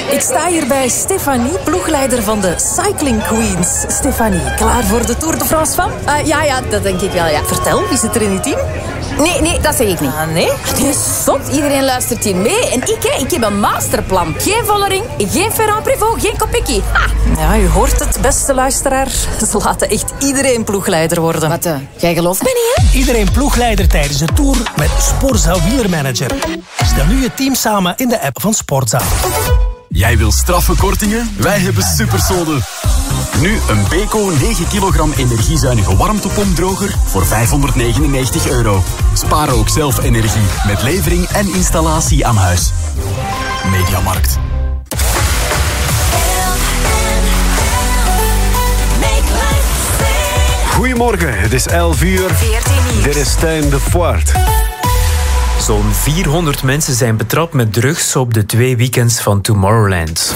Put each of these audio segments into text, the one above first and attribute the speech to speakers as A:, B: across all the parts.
A: Ik sta hier bij Stefanie, ploegleider van de Cycling Queens. Stefanie, klaar voor de Tour de France van?
B: Ja, dat denk ik wel, ja.
A: Vertel, wie zit er in je team?
B: Nee, dat zeg ik niet.
A: Nee?
B: Nee, zot. Iedereen luistert hier mee. En ik heb een masterplan. Geen Vollering, geen Ferrand-Prévot, geen Kopecky.
A: Ja, u hoort het, beste luisteraar. Ze laten echt iedereen ploegleider worden.
B: Wat, jij gelooft me niet, hè?
C: Iedereen ploegleider tijdens de Tour met Sporza Wielermanager. Stel nu je team samen in de app van Sporza.
D: Jij wil straffe kortingen? Wij hebben Supersode. Nu een Beko 9 kilogram energiezuinige warmtepompdroger voor €599. Spaar ook zelf energie met levering en installatie aan huis. Mediamarkt.
E: Goedemorgen, het is 11:00. Dit is Stijn de Voort.
F: Zo'n 400 mensen zijn betrapt met drugs op de 2 weekends van Tomorrowland.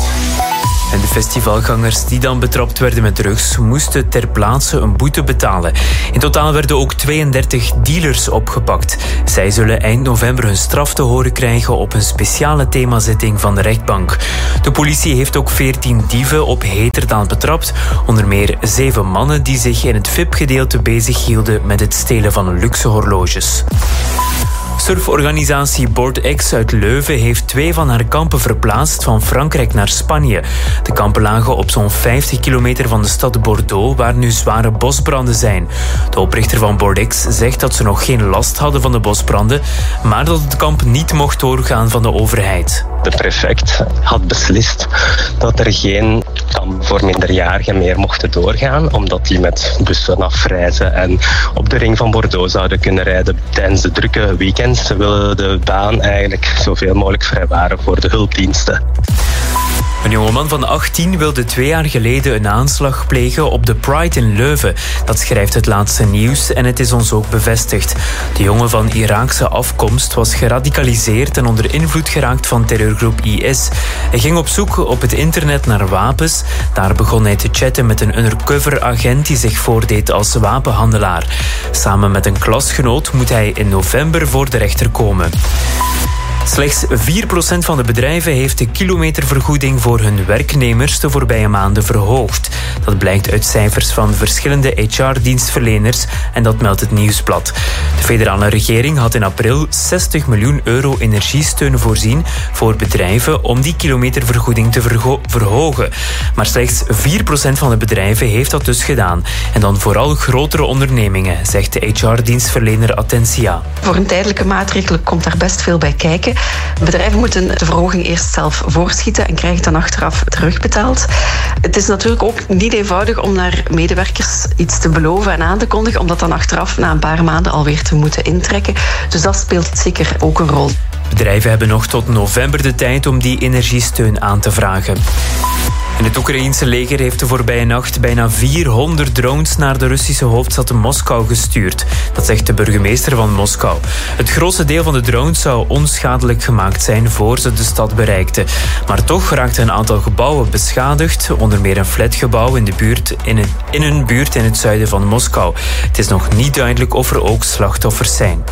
F: En de festivalgangers die dan betrapt werden met drugs moesten ter plaatse een boete betalen. In totaal werden ook 32 dealers opgepakt. Zij zullen eind november hun straf te horen krijgen op een speciale themazitting van de rechtbank. De politie heeft ook 14 dieven op heterdaad betrapt. Onder meer 7 mannen die zich in het VIP-gedeelte bezighielden met het stelen van luxe horloges. Surforganisatie BoardX uit Leuven heeft 2 van haar kampen verplaatst van Frankrijk naar Spanje. De kampen lagen op zo'n 50 kilometer van de stad Bordeaux, waar nu zware bosbranden zijn. De oprichter van BoardX zegt dat ze nog geen last hadden van de bosbranden, maar dat het kamp niet mocht doorgaan van de overheid.
G: De prefect had beslist dat er geen kamp voor minderjarigen meer mochten doorgaan, omdat die met bussen afreizen en op de ring van Bordeaux zouden kunnen rijden tijdens de drukke weekends. Ze willen de baan eigenlijk zoveel mogelijk vrijwaren voor de hulpdiensten.
F: Een jongeman van 18 wilde 2 jaar geleden een aanslag plegen op de Pride in Leuven. Dat schrijft het laatste nieuws en het is ons ook bevestigd. De jongen van Iraakse afkomst was geradicaliseerd en onder invloed geraakt van terreurgroep IS. Hij ging op zoek op het internet naar wapens. Daar begon hij te chatten met een undercover agent die zich voordeed als wapenhandelaar. Samen met een klasgenoot moet hij in november voor de rechter komen. Slechts 4% van de bedrijven heeft de kilometervergoeding voor hun werknemers de voorbije maanden verhoogd. Dat blijkt uit cijfers van verschillende HR-dienstverleners en dat meldt het Nieuwsblad. De federale regering had in april €60 miljoen energiesteun voorzien voor bedrijven om die kilometervergoeding te verhogen. Maar slechts 4% van de bedrijven heeft dat dus gedaan. En dan vooral grotere ondernemingen, zegt de HR-dienstverlener Attentia.
H: Voor een tijdelijke maatregel komt daar best veel bij kijken. Bedrijven moeten de verhoging eerst zelf voorschieten en krijgen het dan achteraf terugbetaald. Het is natuurlijk ook niet eenvoudig om naar medewerkers iets te beloven en aan te kondigen, om dat dan achteraf na een paar maanden alweer te moeten intrekken. Dus dat speelt zeker ook een rol.
F: Bedrijven hebben nog tot november de tijd om die energiesteun aan te vragen. En het Oekraïense leger heeft de voorbije nacht bijna 400 drones naar de Russische hoofdstad Moskou gestuurd. Dat zegt de burgemeester van Moskou. Het grootste deel van de drones zou onschadelijk gemaakt zijn voor ze de stad bereikten. Maar toch raakten een aantal gebouwen beschadigd, onder meer een flatgebouw in een buurt in het zuiden van Moskou. Het is nog niet duidelijk of er ook slachtoffers zijn.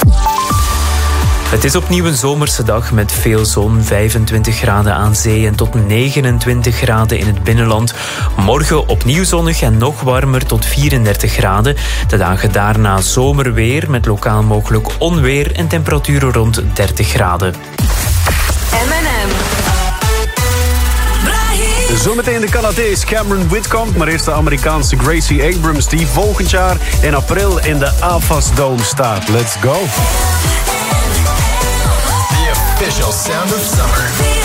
F: Het is opnieuw een zomerse dag met veel zon, 25 graden aan zee en tot 29 graden in het binnenland. Morgen opnieuw zonnig en nog warmer tot 34 graden. De dagen daarna zomerweer met lokaal mogelijk onweer en temperaturen rond 30 graden.
E: Zometeen de Canadees Cameron Whitcomb, maar eerst de Amerikaanse Gracie Abrams, die volgend jaar in april in de Avas Dome staat. Let's go!
I: The official sound of summer.